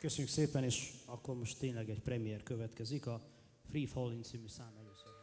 Köszönjük szépen, és akkor most tényleg egy premier következik, a Free Falling című szám először.